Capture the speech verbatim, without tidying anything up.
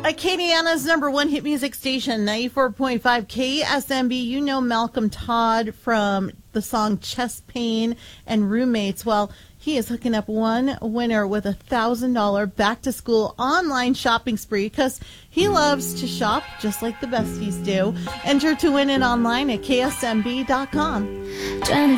Acadiana's number one hit music station, ninety-four point five K S M B. You know Malcolm Todd from the song Chest Pain and Roommates. Well, he is hooking up one winner with a one thousand dollars back-to-school online shopping spree because he loves to shop just like the besties do. Enter to win it online at K S M B dot com.